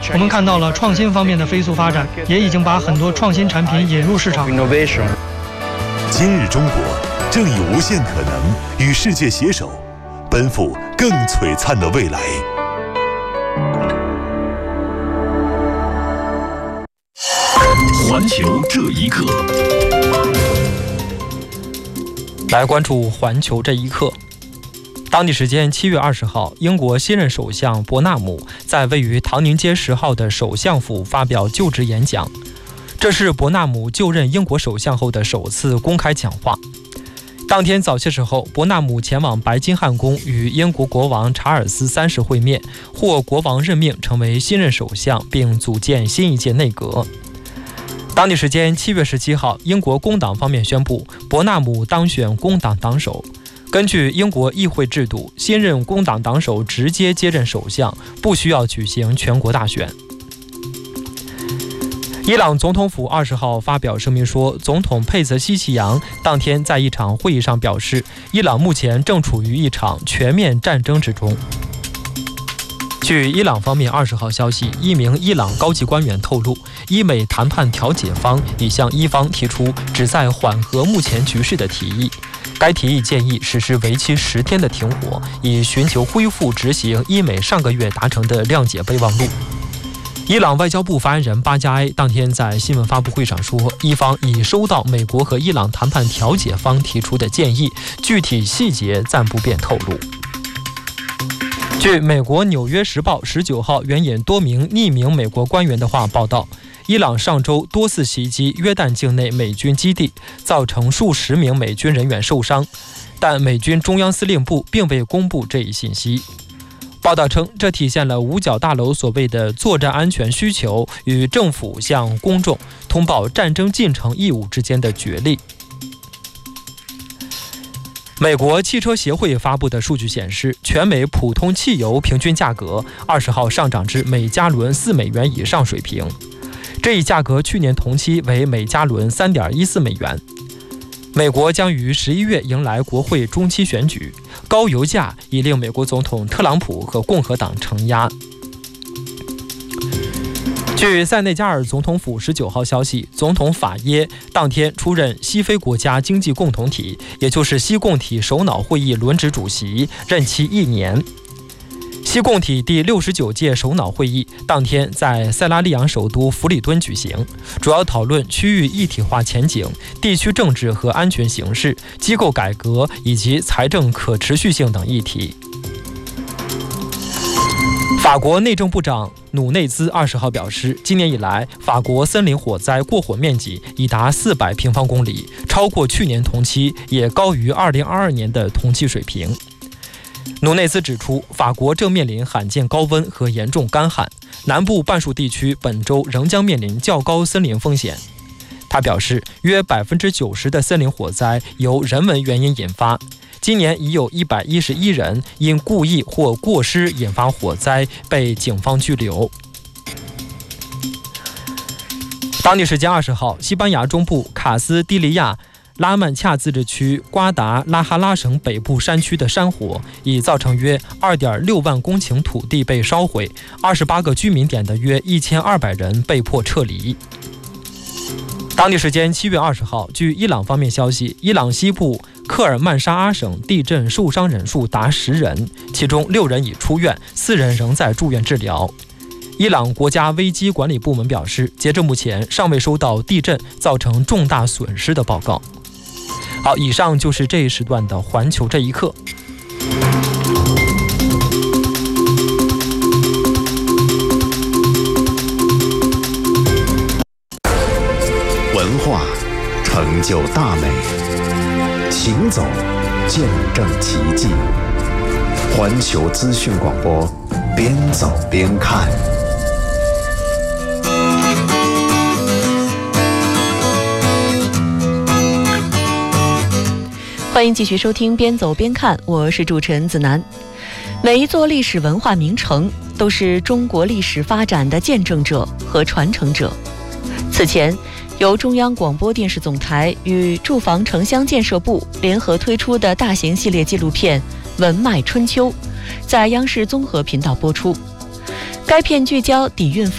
我们看到了创新方面的飞速发展，也已经把很多创新产品引入市场。 今日中国正以无限可能与世界携手，奔赴更璀璨的未来。 环球这一刻， 来关注环球这一刻。当地时间7月20号，英国新任首相伯纳姆在位于唐宁街10号的首相府发表就职演讲，这是伯纳姆就任英国首相后的首次公开讲话。当天早些时候，伯纳姆前往白金汉宫与英国国王查尔斯3世会面，获国王任命成为新任首相，并组建新一届内阁。当地时间7月17号，英国工党方面宣布伯纳姆当选工党党首。根据英国议会制度，新任工党党首直接接任首相，不需要举行全国大选。伊朗总统府20号发表声明说，总统佩泽西奇扬当天在一场会议上表示，伊朗目前正处于一场全面战争之中。据伊朗方面20号消息，一名伊朗高级官员透露，伊美谈判调解方已向伊方提出旨在缓和目前局势的提议。该提议建议实施为期10天的停火，以寻求恢复执行伊美上个月达成的谅解备忘录。伊朗外交部发言人巴加埃当天在新闻发布会上说，伊方已收到美国和伊朗谈判调解方提出的建议，具体细节暂不便透露。据美国《纽约时报》19号援引多名匿名美国官员的话报道，伊朗上周多次袭击约旦境内美军基地，造成数十名美军人员受伤，但美军中央司令部并未公布这一信息。报道称，这体现了五角大楼所谓的作战安全需求与政府向公众通报战争进程义务之间的角力。美国汽车协会发布的数据显示，全美普通汽油平均价格20号上涨至每加仑4美元以上水平，这一价格去年同期为每加仑 3.14 美元。美国将于11月迎来国会中期选举，高油价已令美国总统特朗普和共和党承压。据塞内加尔总统府19号消息，总统法耶当天出任西非国家经济共同体，也就是西共体首脑会议轮值主席，任期1年。西共体第69届首脑会议当天在塞拉利昂首都弗里敦举行，主要讨论区域一体化前景、地区政治和安全形势、机构改革以及财政可持续性等议题。法国内政部长努内兹20号表示，今年以来，法国森林火灾过火面积已达400平方公里，超过去年同期，也高于2022年的同期水平。努内兹指出，法国正面临罕见高温和严重干旱，南部半数地区本周仍将面临较高森林风险。他表示，约90%的森林火灾由人为原因引发，今年已有111人因故意或过失引发火灾被警方拘留。当地时间20号，西班牙中部卡斯蒂利亚拉曼恰自治区瓜达拉哈拉省北部山区的山火已造成约 2.6 万公顷土地被烧毁，28个居民点的约1200人被迫撤离。当地时间7月20号，据伊朗方面消息，伊朗西部克尔曼沙阿省地震受伤人数达10人，其中6人已出院，4人仍在住院治疗。伊朗国家危机管理部门表示，截至目前尚未收到地震造成重大损失的报告。好，以上就是这一时段的环球这一刻。 文化成就大美，行走见证奇迹。环球资讯广播，边走边看。 欢迎继续收听边走边看，我是主持人子楠。每一座历史文化名城都是中国历史发展的见证者和传承者。此前，由中央广播电视总台与住房城乡建设部联合推出的大型系列纪录片《文脉春秋》在央视综合频道播出。该片聚焦底蕴